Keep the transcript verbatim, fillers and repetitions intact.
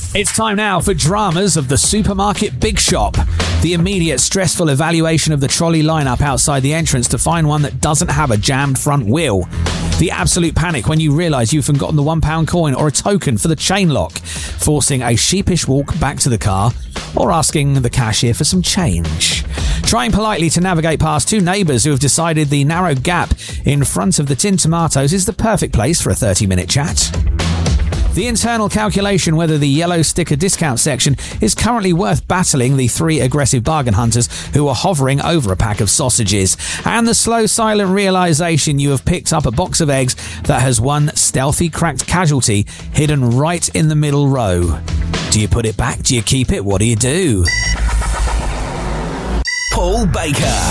It's time now for dramas of the supermarket big shop. The immediate stressful evaluation of the trolley lineup outside the entrance to find one that doesn't have a jammed front wheel. The absolute panic when you realise you've forgotten the one pound coin or a token for the chain lock, forcing a sheepish walk back to the car or asking the cashier for some change. Trying politely to navigate past two neighbours who have decided the narrow gap in front of the tin tomatoes is the perfect place for a thirty-minute chat. The internal calculation whether the yellow sticker discount section is currently worth battling the three aggressive bargain hunters who are hovering over a pack of sausages. And the slow, silent realisation you have picked up a box of eggs that has one stealthy cracked casualty hidden right in the middle row. Do you put it back? Do you keep it? What do you do? Paul Baker.